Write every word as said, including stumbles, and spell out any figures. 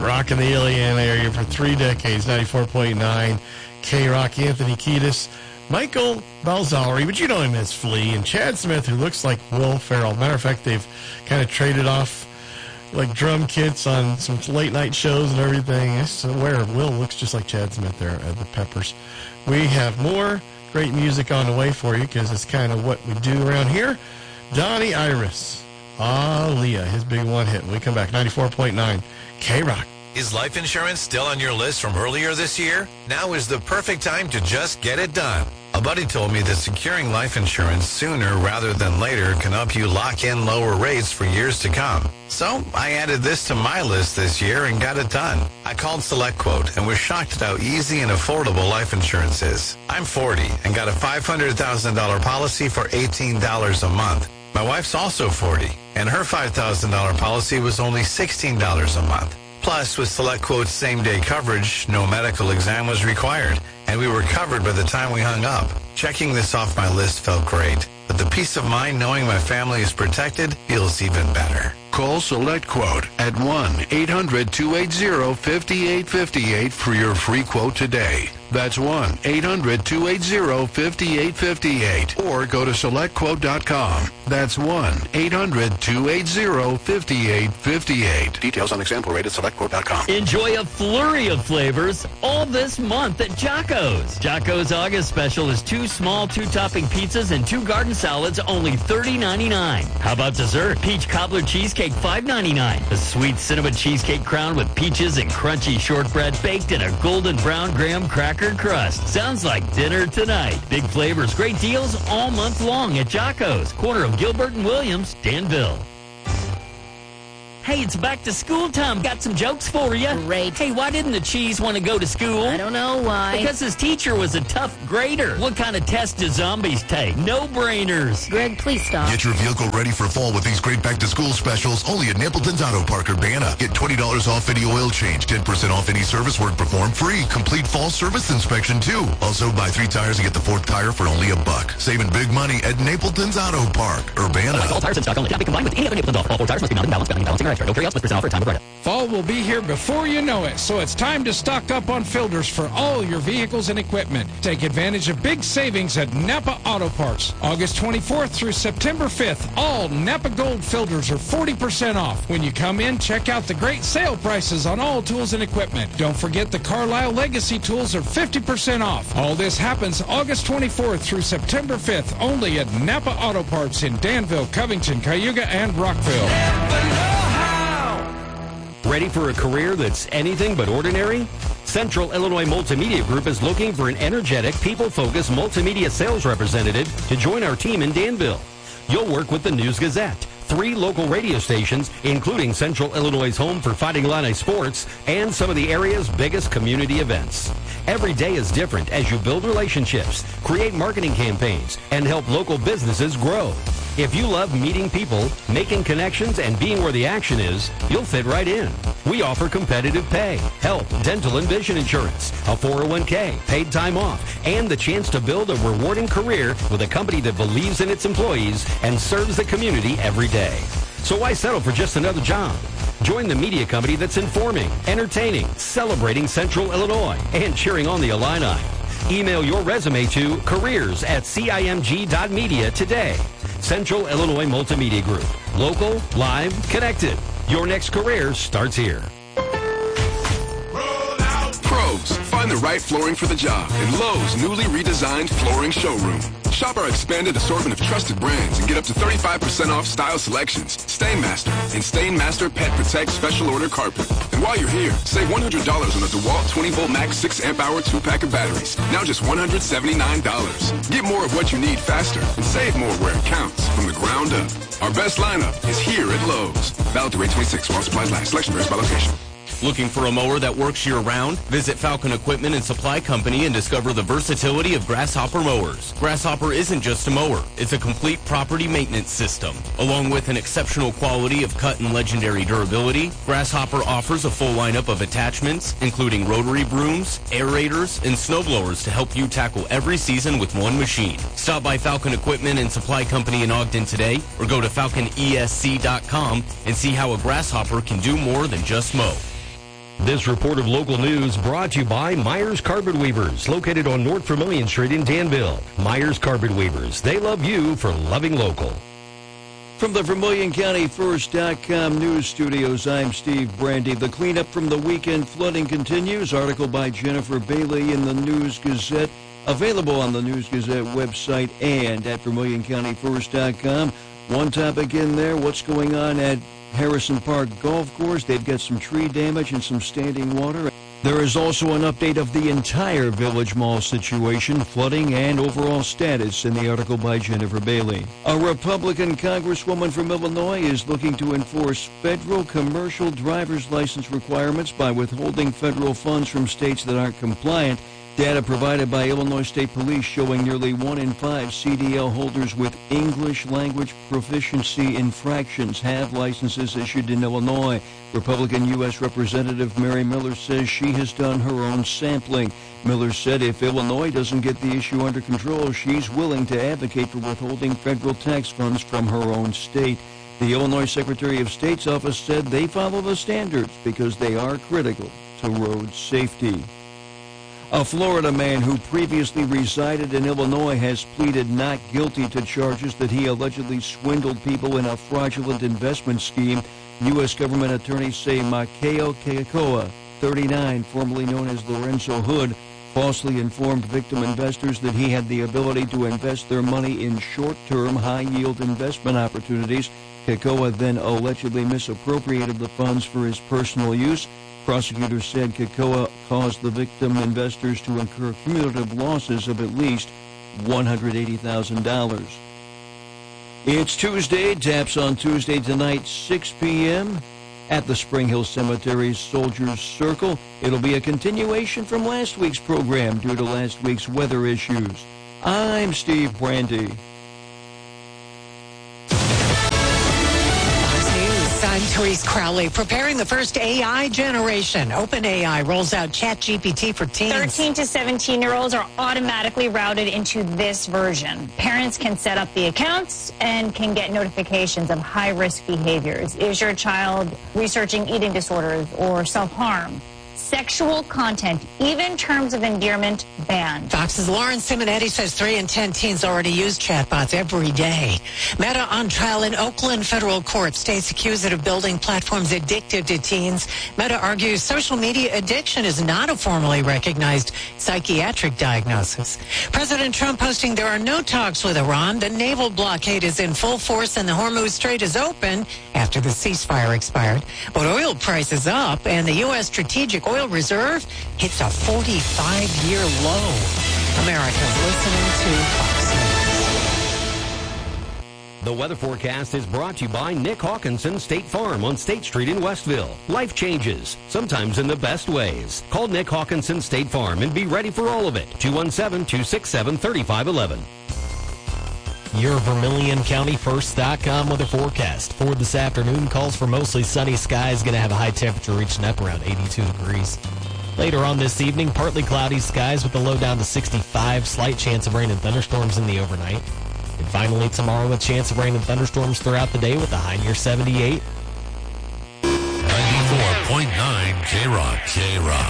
Rocking the Illiana area for three decades, ninety-four point nine. K-Rock, Anthony Kiedis, Michael Balzari, but you know him as Flea, and Chad Smith, who looks like Will Ferrell. Matter of fact, they've kind of traded off like drum kits on some late night shows and everything. I swear, Will looks just like Chad Smith there at the Peppers. We have more great music on the way for you because it's kind of what we do around here. Donnie Iris, Aaliyah, his big one hit. When we come back, ninety-four point nine, K-Rock. Is life insurance still on your list from earlier this year? Now is the perfect time to just get it done. A buddy told me that securing life insurance sooner rather than later can help you lock in lower rates for years to come. So I added this to my list this year and got it done. I called SelectQuote and was shocked at how easy and affordable life insurance is. I'm forty and got a five hundred thousand dollars policy for eighteen dollars a month. My wife's also forty, and her five thousand dollars policy was only sixteen dollars a month. Plus, with SelectQuote's same-day coverage, no medical exam was required, and we were covered by the time we hung up. Checking this off my list felt great, but the peace of mind knowing my family is protected feels even better. Call SelectQuote at one eight hundred two eight zero five eight five eight for your free quote today. That's one eight hundred two eight zero five eight five eight. Or go to select quote dot com. That's one eight hundred two eight zero five eight five eight. Details on example rate at select quote dot com. Enjoy a flurry of flavors all this month at Jocko's. Jocko's August special is two small two-topping pizzas and two garden salads, only thirty ninety-nine. How about dessert? Peach cobbler cheesecake, five ninety-nine. A sweet cinnamon cheesecake crown with peaches and crunchy shortbread baked in a golden brown graham cracker crust. Sounds like dinner tonight. Big flavors, great deals all month long at Jocko's, corner of Gilbert and Williams, Danville. Hey, it's back to school time. Got some jokes for you. Great. Hey, why didn't the cheese want to go to school? I don't know why. Because his teacher was a tough grader. What kind of test do zombies take? No-brainers. Greg, please stop. Get your vehicle ready for fall with these great back-to-school specials only at Napleton's Auto Park, Urbana. Get twenty dollars off any oil change, ten percent off any service work performed, free. Complete fall service inspection, too. Also, buy three tires and get the fourth tire for only a buck. Saving big money at Napleton's Auto Park, Urbana. All tires in stock only. Cannot be combined with any other Napleton's offer. All four tires must be mounted, balanced, balancing, balancing, or extra. No carry-outs, percent offer, time of credit. Fall will be here before you know it, so it's time to stock up on filters for all your vehicles and equipment. Take advantage of big savings at Napa Auto Parts. August twenty-fourth through September fifth, all Napa Gold filters are forty percent off. When you come in, check out the great sale prices on all tools and equipment. Don't forget the Carlisle Legacy tools are fifty percent off. All this happens August twenty-fourth through September fifth, only at Napa Auto Parts in Danville, Covington, Cayuga, and Rockville. Ready for a career that's anything but ordinary? Central Illinois Multimedia Group is looking for an energetic, people-focused multimedia sales representative to join our team in Danville. You'll work with the News Gazette, three local radio stations, including Central Illinois' home for Fighting Illini sports and some of the area's biggest community events. Every day is different as you build relationships, create marketing campaigns, and help local businesses grow. If you love meeting people, making connections, and being where the action is, you'll fit right in. We offer competitive pay, health, dental, and vision insurance, a four oh one k, paid time off, and the chance to build a rewarding career with a company that believes in its employees and serves the community every day. So why settle for just another job? Join the media company that's informing, entertaining, celebrating Central Illinois, and cheering on the Illini. Email your resume to careers at cimg dot media today. Central Illinois Multimedia Group. Local, live, connected. Your next career starts here. Pros, find the right flooring for the job in Lowe's newly redesigned flooring showroom. Shop our expanded assortment of trusted brands and get up to thirty-five percent off style selections, Stainmaster, and Stainmaster Pet Protect Special Order Carpet. And while you're here, save one hundred dollars on a DeWalt twenty volt max six amp hour two pack of batteries. Now just one hundred seventy-nine dollars. Get more of what you need faster and save more where it counts from the ground up. Our best lineup is here at Lowe's. Valid through eight twenty-six while supplies last. Selection varies by location. Looking for a mower that works year-round? Visit Falcon Equipment and Supply Company and discover the versatility of Grasshopper mowers. Grasshopper isn't just a mower. It's a complete property maintenance system. Along with an exceptional quality of cut and legendary durability, Grasshopper offers a full lineup of attachments, including rotary brooms, aerators, and snowblowers to help you tackle every season with one machine. Stop by Falcon Equipment and Supply Company in Ogden today, or go to falcon e s c dot com and see how a Grasshopper can do more than just mow. This report of local news brought to you by Myers Carpet Weavers, located on North Vermilion Street in Danville. Myers Carpet Weavers, they love you for loving local. From the Vermilion County First dot com news studios, I'm Steve Brandy. The cleanup from the weekend flooding continues. Article by Jennifer Bailey in the News Gazette. Available on the News Gazette website and at Vermilion County First dot com. One topic in there, what's going on at Harrison Park Golf Course. They've got some tree damage and some standing water. There is also an update of the entire Village Mall situation, flooding, and overall status in the article by Jennifer Bailey. A Republican congresswoman from Illinois is looking to enforce federal commercial driver's license requirements by withholding federal funds from states that aren't compliant. Data provided by Illinois State Police showing nearly one in five C D L holders with English language proficiency infractions have licenses issued in Illinois. Republican U S Representative Mary Miller says she has done her own sampling. Miller said if Illinois doesn't get the issue under control, she's willing to advocate for withholding federal tax funds from her own state. The Illinois Secretary of State's office said they follow the standards because they are critical to road safety. A Florida man who previously resided in Illinois has pleaded not guilty to charges that he allegedly swindled people in a fraudulent investment scheme. U S government attorneys say Makeo Keikoa, thirty-nine, formerly known as Lorenzo Hood, falsely informed victim investors that he had the ability to invest their money in short-term, high-yield investment opportunities. Keikoa then allegedly misappropriated the funds for his personal use. Prosecutors said Keikoa caused the victim investors to incur cumulative losses of at least one hundred eighty thousand dollars. It's Tuesday. Taps on Tuesday tonight, six p.m. at the Spring Hill Cemetery's Soldiers Circle. It'll be a continuation from last week's program due to last week's weather issues. I'm Steve Brandy. I'm Therese Crowley. Preparing the first A I generation. OpenAI rolls out ChatGPT for teens. thirteen to seventeen-year-olds are automatically routed into this version. Parents can set up the accounts and can get notifications of high-risk behaviors. Is your child researching eating disorders or self-harm? Sexual content, even terms of endearment, banned. Fox's Lauren Simonetti says three in ten teens already use chatbots every day. Meta on trial in Oakland federal court. States accused it of building platforms addictive to teens. Meta argues social media addiction is not a formally recognized psychiatric diagnosis. President Trump posting there are no talks with Iran. The naval blockade is in full force and the Hormuz Strait is open after the ceasefire expired. But oil price is up and the U S Strategic Oil Reserve hits a forty-five-year low. America's listening to Fox News. The weather forecast is brought to you by Nick Hawkinson State Farm on State Street in Westville. Life changes, sometimes in the best ways. Call Nick Hawkinson State Farm and be ready for all of it. two one seven, two six seven, three five one one. Your Vermilion County First dot com weather forecast for this afternoon calls for mostly sunny skies, going to have a high temperature reaching up around eighty-two degrees. Later on this evening, partly cloudy skies with a low down to sixty-five, slight chance of rain and thunderstorms in the overnight. And finally tomorrow, a chance of rain and thunderstorms throughout the day with a high near seventy-eight. ninety-four point nine K-Rock. K-Rock.